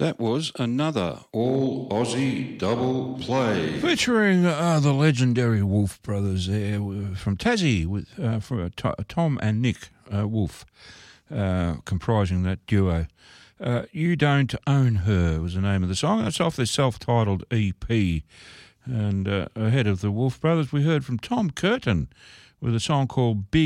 That was another all Aussie double play. Featuring the legendary Wolf Brothers there from Tassie with Tom and Nick Wolf comprising that duo. You Don't Own Her was the name of the song. That's off their self-titled EP. And ahead of the Wolf Brothers, we heard from Tom Curtin with a song called Big